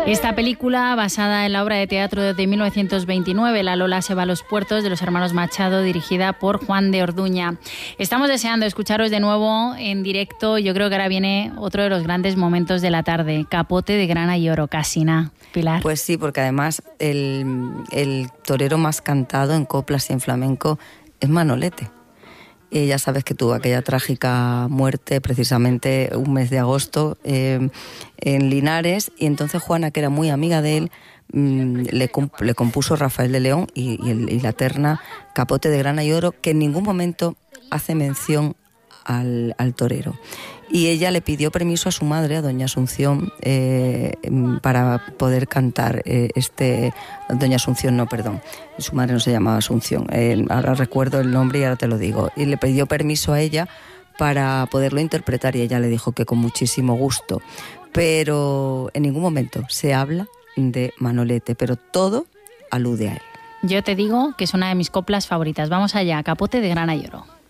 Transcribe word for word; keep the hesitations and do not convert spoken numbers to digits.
Esta película, basada en la obra de teatro de mil novecientos veintinueve, La Lola se va a los puertos, de los hermanos Machado, dirigida por Juan de Orduña. Estamos deseando escucharos de nuevo en directo. Yo creo que ahora viene otro de los grandes momentos de la tarde, Capote de grana y oro, casi nada. Pilar. Pues sí, porque además el, el torero más cantado en coplas y en flamenco es Manolete. Y ya sabes que tuvo aquella trágica muerte precisamente un mes de agosto eh, en Linares, y entonces Juana, que era muy amiga de él, mmm, le, comp- le compuso Rafael de León y, y, el, y la terna Capote de grana y oro, que en ningún momento hace mención al, al torero. Y ella le pidió permiso a su madre, a doña Asunción, eh, para poder cantar eh, este... Doña Asunción, no, perdón, su madre no se llamaba Asunción, eh, ahora recuerdo el nombre y ahora te lo digo. Y le pidió permiso a ella para poderlo interpretar, y ella le dijo que con muchísimo gusto. Pero en ningún momento se habla de Manolete, pero todo alude a él. Yo te digo que es una de mis coplas favoritas. Vamos allá, Capote de grana y oro.